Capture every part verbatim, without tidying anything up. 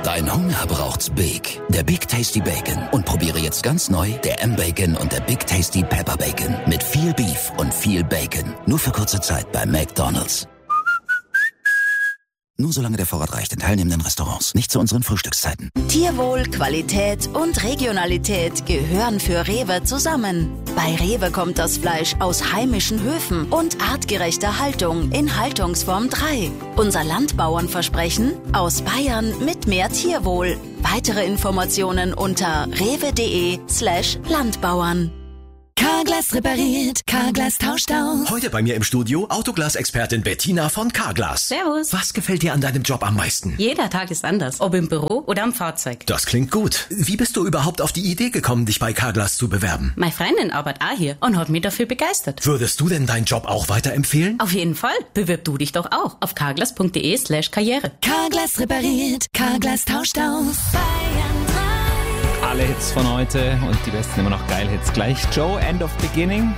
Dein Hunger braucht's Big. Der Big Tasty Bacon. Und probiere jetzt ganz neu der M-Bacon und der Big Tasty Pepper Bacon. Mit viel Beef und viel Bacon. Nur für kurze Zeit bei McDonald's. Nur solange der Vorrat reicht in teilnehmenden Restaurants. Nicht zu unseren Frühstückszeiten. Tierwohl, Qualität und Regionalität gehören für Rewe zusammen. Bei Rewe kommt das Fleisch aus heimischen Höfen und artgerechter Haltung in Haltungsform drei. Unser Landbauernversprechen: aus Bayern mit mehr Tierwohl. Weitere Informationen unter rewe.de slash Landbauern. Carglass repariert, Carglass tauscht aus. Heute bei mir im Studio Autoglas-Expertin Bettina von Carglass. Servus. Was gefällt dir an deinem Job am meisten? Jeder Tag ist anders, ob im Büro oder am Fahrzeug. Das klingt gut. Wie bist du überhaupt auf die Idee gekommen, dich bei Carglass zu bewerben? Meine Freundin arbeitet auch hier und hat mich dafür begeistert. Würdest du denn deinen Job auch weiterempfehlen? Auf jeden Fall. Bewirb du dich doch auch auf carglass.de slash karriere. Carglass repariert, Carglass tauscht aus. Alle Hits von heute und die besten immer noch geil Hits gleich. Joe, End of Beginning.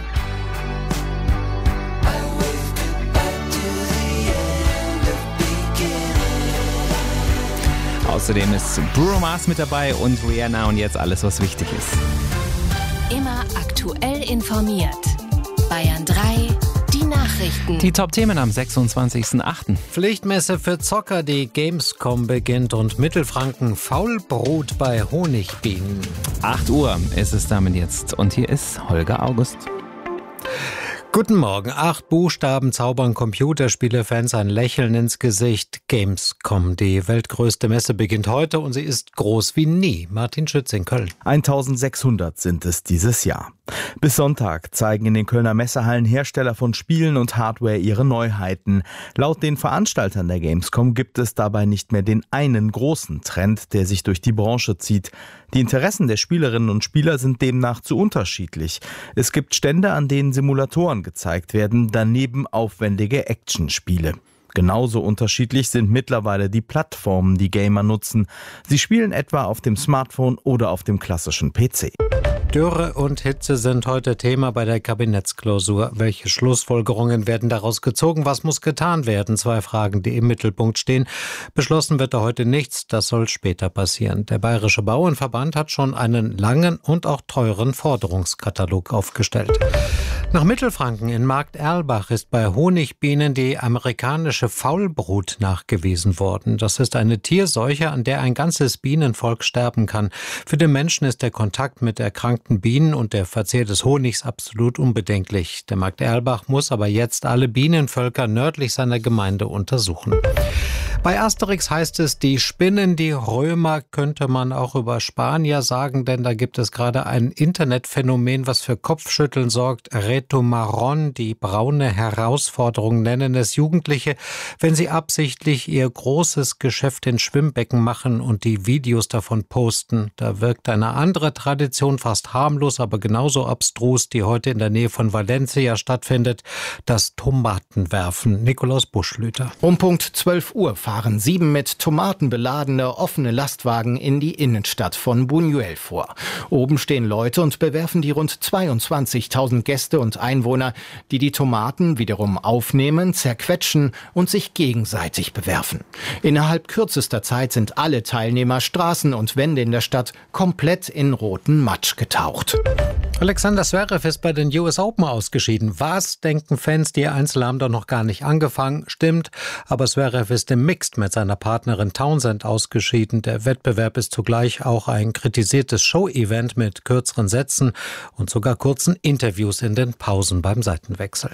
Außerdem ist Bruno Mars mit dabei und Rihanna und jetzt alles, was wichtig ist. Immer aktuell informiert. Bayern drei, die Nachrichten. Die Top-Themen am sechsundzwanzigsten achten Pflichtmesse für Zocker, die Gamescom beginnt und Mittelfranken Faulbrot bei Honigbienen. acht Uhr ist es damit jetzt und hier ist Holger August. Guten Morgen. Acht Buchstaben zaubern Computerspielefans ein Lächeln ins Gesicht. Gamescom, die weltgrößte Messe, beginnt heute und sie ist groß wie nie. Martin Schütz in Köln. eintausendsechshundert sind es dieses Jahr. Bis Sonntag zeigen in den Kölner Messehallen Hersteller von Spielen und Hardware ihre Neuheiten. Laut den Veranstaltern der Gamescom gibt es dabei nicht mehr den einen großen Trend, der sich durch die Branche zieht. Die Interessen der Spielerinnen und Spieler sind demnach zu unterschiedlich. Es gibt Stände, an denen Simulatoren gezeigt werden, daneben aufwendige Actionspiele. Genauso unterschiedlich sind mittlerweile die Plattformen, die Gamer nutzen. Sie spielen etwa auf dem Smartphone oder auf dem klassischen P C. Dürre und Hitze sind heute Thema bei der Kabinettsklausur. Welche Schlussfolgerungen werden daraus gezogen? Was muss getan werden? Zwei Fragen, die im Mittelpunkt stehen. Beschlossen wird da heute nichts. Das soll später passieren. Der Bayerische Bauernverband hat schon einen langen und auch teuren Forderungskatalog aufgestellt. Nach Mittelfranken in Markt Erlbach ist bei Honigbienen die amerikanische Faulbrut nachgewiesen worden. Das ist eine Tierseuche, an der ein ganzes Bienenvolk sterben kann. Für den Menschen ist der Kontakt mit erkrankten Bienen und der Verzehr des Honigs absolut unbedenklich. Der Markt Erlbach muss aber jetzt alle Bienenvölker nördlich seiner Gemeinde untersuchen. Bei Asterix heißt es, die spinnen die Römer, könnte man auch über Spanier sagen, denn da gibt es gerade ein Internetphänomen, was für Kopfschütteln sorgt. Reto Marron, die braune Herausforderung, nennen es Jugendliche, wenn sie absichtlich ihr großes Geschäft in Schwimmbecken machen und die Videos davon posten. Da wirkt eine andere Tradition fast harmlos, aber genauso abstrus, die heute in der Nähe von Valencia stattfindet, das Tomatenwerfen. Nikolaus Buschlüter. Um Punkt zwölf Uhr fahren sieben mit Tomaten beladene offene Lastwagen in die Innenstadt von Buñuel vor. Oben stehen Leute und bewerfen die rund zweiundzwanzigtausend Gäste und Einwohner, die die Tomaten wiederum aufnehmen, zerquetschen und sich gegenseitig bewerfen. Innerhalb kürzester Zeit sind alle Teilnehmer, Straßen und Wände in der Stadt komplett in roten Matsch getaucht. Alexander Zverev ist bei den U S Open ausgeschieden. Was denken Fans? Die Einzel haben doch noch gar nicht angefangen. Stimmt, aber Zverev ist im Mixed mit seiner Partnerin Townsend ausgeschieden. Der Wettbewerb ist zugleich auch ein kritisiertes Show-Event mit kürzeren Sätzen und sogar kurzen Interviews in den Pausen beim Seitenwechsel.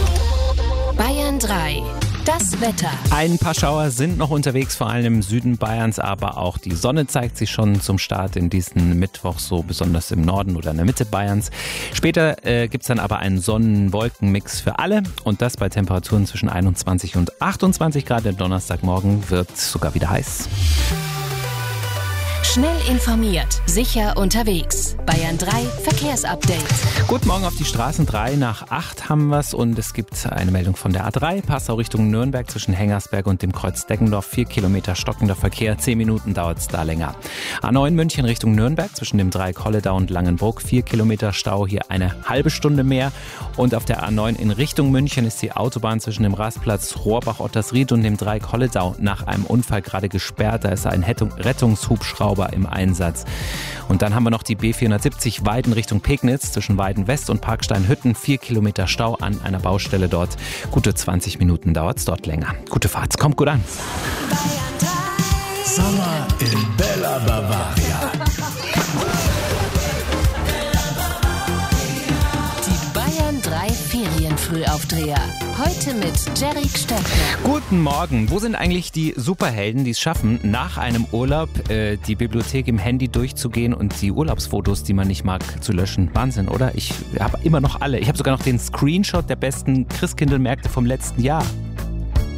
Bayern drei. Das Wetter. Ein paar Schauer sind noch unterwegs, vor allem im Süden Bayerns, aber auch die Sonne zeigt sich schon zum Start in diesen Mittwoch, so besonders im Norden oder in der Mitte Bayerns. Später äh, gibt es dann aber einen Sonnen-Wolken-Mix für alle und das bei Temperaturen zwischen einundzwanzig und achtundzwanzig Grad. Der Donnerstagmorgen wird sogar wieder heiß. Schnell informiert, sicher unterwegs. Bayern drei Verkehrsupdate. Guten Morgen auf die Straßen. drei nach acht haben wir's und es gibt eine Meldung von der A drei. Passau Richtung Nürnberg zwischen Hengersberg und dem Kreuz Deggendorf. Vier Kilometer stockender Verkehr. Zehn Minuten dauert's da länger. A neun München Richtung Nürnberg zwischen dem Dreieck Holledau und Langenbruck. Vier Kilometer Stau, hier eine halbe Stunde mehr. Und auf der A neun in Richtung München ist die Autobahn zwischen dem Rastplatz Rohrbach-Ottersried und dem Dreieck Holledau nach einem Unfall gerade gesperrt. Da ist ein Rettungshubschrauber im Einsatz. Und dann haben wir noch die B vierhundertsiebzig Weiden Richtung Pegnitz zwischen Weiden West und Parksteinhütten. Vier Kilometer Stau an einer Baustelle dort. Gute zwanzig Minuten dauert es dort länger. Gute Fahrt, kommt gut an. Sommer in Bella Bavaria. Die Bayern drei Ferienfrühaufdreher. Heute mit Jerry Stöckler. Guten Morgen. Wo sind eigentlich die Superhelden, die es schaffen, nach einem Urlaub äh, die Bibliothek im Handy durchzugehen und die Urlaubsfotos, die man nicht mag, zu löschen? Wahnsinn, oder? Ich habe immer noch alle. Ich habe sogar noch den Screenshot der besten Christkindlmärkte vom letzten Jahr.